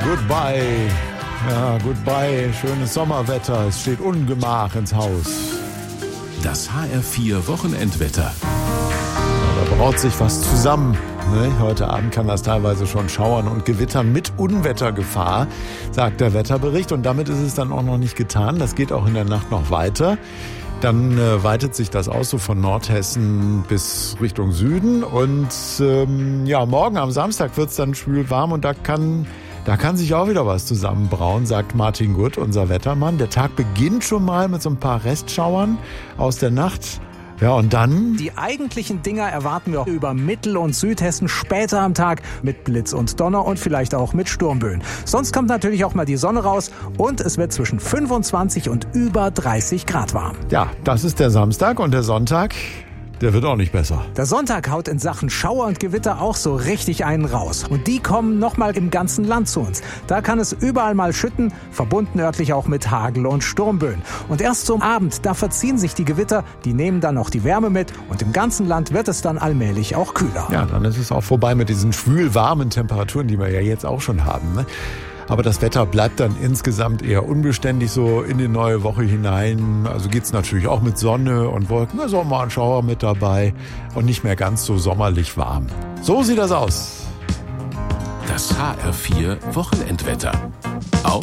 Goodbye. Ja, goodbye. Schönes Sommerwetter. Es steht Ungemach ins Haus. Das HR4 Wochenendwetter. Da braut sich was zusammen. Heute Abend kann das teilweise schon schauern und gewittern mit Unwettergefahr, sagt der Wetterbericht. Und damit ist es dann auch noch nicht getan. Das geht auch in der Nacht noch weiter. Dann weitet sich das aus so von Nordhessen bis Richtung Süden. Und morgen am Samstag wird es dann schwül warm und da kann sich auch wieder was zusammenbrauen, sagt Martin Gutt, unser Wettermann. Der Tag beginnt schon mal mit so ein paar Restschauern aus der Nacht. Ja, und dann? Die eigentlichen Dinger erwarten wir über Mittel- und Südhessen später am Tag mit Blitz und Donner und vielleicht auch mit Sturmböen. Sonst kommt natürlich auch mal die Sonne raus und es wird zwischen 25 und über 30 Grad warm. Ja, das ist der Samstag und der Sonntag, der wird auch nicht besser. Der Sonntag haut in Sachen Schauer und Gewitter auch so richtig einen raus. Und die kommen nochmal im ganzen Land zu uns. Da kann es überall mal schütten, verbunden örtlich auch mit Hagel und Sturmböen. Und erst zum Abend, da verziehen sich die Gewitter, die nehmen dann auch die Wärme mit und im ganzen Land wird es dann allmählich auch kühler. Ja, dann ist es auch vorbei mit diesen schwül warmen Temperaturen, die wir ja jetzt auch schon haben, ne? Aber das Wetter bleibt dann insgesamt eher unbeständig so in die neue Woche hinein. Also geht's natürlich auch mit Sonne und Wolken, also auch mal ein Schauer mit dabei und nicht mehr ganz so sommerlich warm. So sieht das aus. Das HR4 Wochenendwetter.